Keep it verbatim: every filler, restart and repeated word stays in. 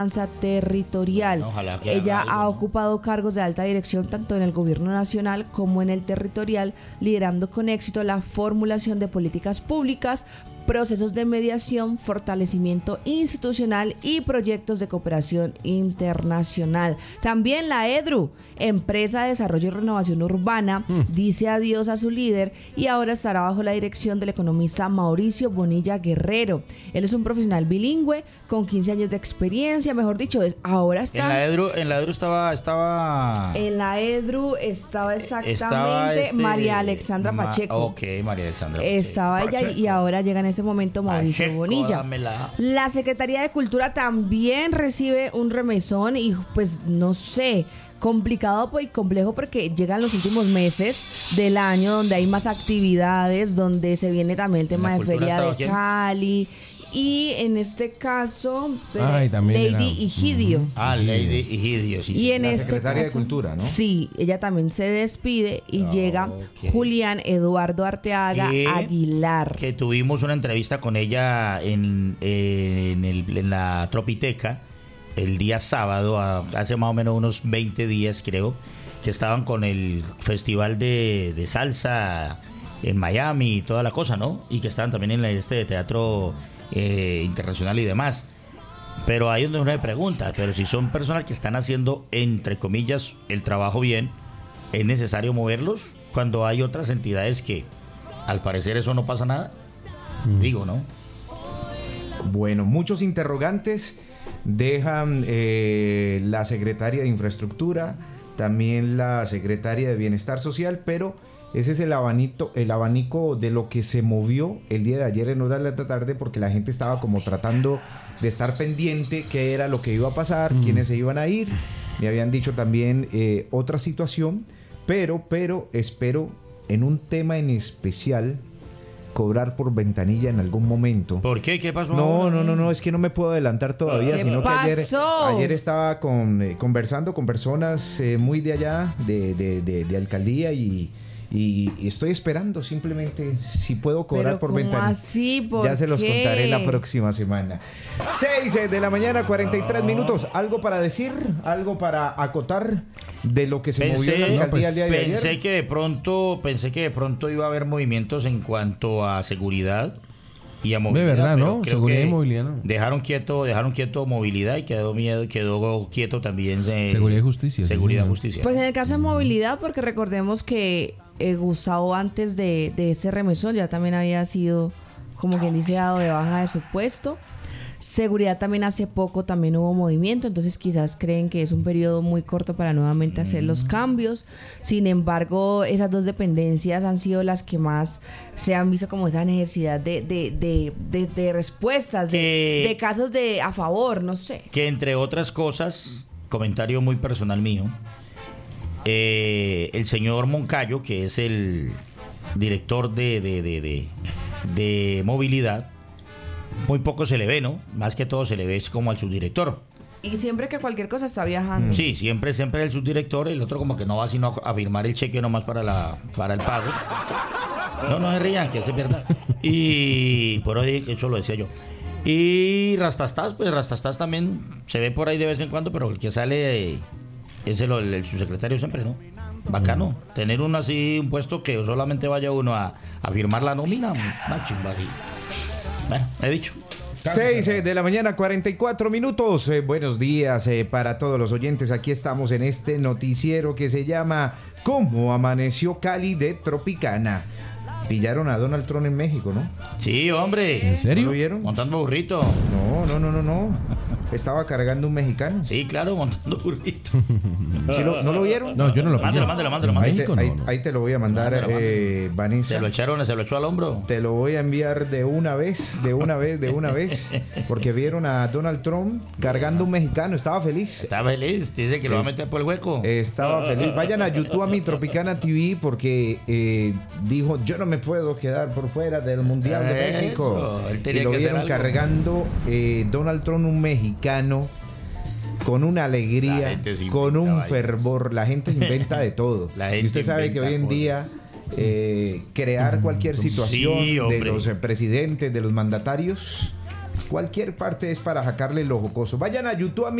territorial. Ojalá que Ella haga ha algo, ¿no? ocupado cargos de alta dirección tanto en el gobierno nacional como en el territorial, liderando con éxito la formulación de políticas públicas, procesos de mediación, fortalecimiento institucional y proyectos de cooperación internacional. También la EDRU, Empresa de Desarrollo y Renovación Urbana, mm. dice adiós a su líder y ahora estará bajo la dirección del economista Mauricio Bonilla Guerrero. Él es un profesional bilingüe con quince años de experiencia, mejor dicho, es, ahora está... En la EDRU, en la EDRU estaba... estaba... En la EDRU estaba exactamente estaba este... María Alexandra Ma... Pacheco. Ok, María Alexandra Estaba Pacheco. ella y ahora llega en este momento Mauricio Pacheco, Bonilla. dámela. La Secretaría de Cultura también recibe un remesón y pues no sé, complicado y complejo porque llegan los últimos meses del año donde hay más actividades, donde se viene también el tema de Feria de quién? Cali. Y en este caso, Ay, Lady era... Egidio. Uh-huh. Ah, Lady Egidio, sí. Y sí. en La este Secretaria caso, de Cultura, ¿no? Sí, ella también se despide y Oh, llega okay. Julián Eduardo Arteaga ¿Qué? Aguilar. Que tuvimos una entrevista con ella en, eh, en, el, en la Tropiteca el día sábado, a, hace más o menos unos veinte días creo, que estaban con el festival de, de salsa en Miami y toda la cosa, ¿no? Y que estaban también en este teatro eh, internacional y demás. Pero ahí es donde uno me pregunta, pero si son personas que están haciendo, entre comillas, el trabajo bien, ¿es necesario moverlos? Cuando hay otras entidades que, al parecer, eso no pasa nada. Mm. Digo, ¿no? Bueno, muchos interrogantes dejan eh, la secretaria de Infraestructura, también la secretaria de Bienestar Social, pero ese es el abanico, el abanico de lo que se movió el día de ayer en horas de la tarde, porque la gente estaba como tratando de estar pendiente qué era lo que iba a pasar, mm. quiénes se iban a ir. Me habían dicho también eh, otra situación, pero, pero espero en un tema en especial cobrar por ventanilla en algún momento. ¿Por qué? ¿Qué pasó? No, no, no, no, es que no me puedo adelantar todavía, ¿Qué sino pasó? que ayer, ayer estaba con, eh, conversando con personas eh, muy de allá, de, de, de, de alcaldía y, y, y estoy esperando simplemente si puedo cobrar ¿Pero por cómo ventanilla. así? ¿Por ya se los qué? contaré la próxima semana. seis de la mañana, cuarenta y tres minutos. ¿Algo para decir? ¿Algo para acotar de lo que se Pensé, movió en la alcaldía no, pues, el día de pensé ayer? que de pronto, pensé que de pronto iba a haber movimientos en cuanto a seguridad y a movilidad. De verdad, ¿no? Creo Seguridad que y movilidad, ¿no? Dejaron quieto, dejaron quieto movilidad y quedó miedo, quedó quieto también eh, seguridad y justicia. Seguridad y sí, justicia. Pues en el caso de movilidad, porque recordemos que eh, Gustavo antes de, de ese remesón ya también había sido, como quien dice, dado de baja de su puesto. Seguridad también hace poco también hubo movimiento, entonces quizás creen que es un periodo muy corto para nuevamente hacer los cambios. Sin embargo, esas dos dependencias han sido las que más se han visto como esa necesidad de, de, de, de, de respuestas, de, de casos de a favor, no sé. Que entre otras cosas, comentario muy personal mío, eh, el señor Moncayo, que es el director de, de, de, de, de movilidad, muy poco se le ve, ¿no? Más que todo se le ve como al subdirector. Y siempre que cualquier cosa está viajando. Sí, siempre, siempre el subdirector, el otro como que no va sino a, a firmar el cheque nomás para la para el pago. No, no se rían, que es verdad. Y por hoy eso lo decía yo. Y Rastastas, pues Rastastas también se ve por ahí de vez en cuando, pero el que sale es el, el, el subsecretario siempre, ¿no? Bacano, tener uno así, un puesto que solamente vaya uno a, a firmar la nómina, una chimba así. Bueno, he dicho. seis de la mañana, cuarenta y cuatro minutos. Eh, buenos días eh, para todos los oyentes. Aquí estamos en este noticiero que se llama ¿Cómo amaneció Cali de Tropicana? Pillaron a Donald Trump en México, ¿no? Sí, hombre. ¿En serio? ¿No lo vieron? Montando burrito. No, no, no, no, no. Estaba cargando un mexicano. Sí, claro, montando burrito. ¿Sí lo, ¿No lo vieron? No, yo no lo vi. Mándelo, mándelo, mándelo, Ahí mándelo. te, ahí, no, no. ahí te lo voy a mandar, Mándelo, eh, Vanessa. Se lo echaron, se lo echó al hombro. Te lo voy a enviar de una vez, de una vez, de una vez. Porque vieron a Donald Trump cargando un mexicano. Estaba feliz. Está feliz, dice que lo va a meter por el hueco. Estaba feliz. Vayan a YouTube a mi Tropicana T V porque eh, dijo, yo no me puedo quedar por fuera del Mundial de Eso, México. él Y tenía lo que hacer vieron algo. cargando eh, Donald Trump, un mexicano, con una La alegría, gente se con un inventa, fervor. La gente inventa de todo. La Y gente usted sabe que inventa hoy en cosas. día eh, crear cualquier situación Sí, de hombre. los eh, presidentes, de los mandatarios, cualquier parte es para sacarle lo jocoso. Vayan a YouTube,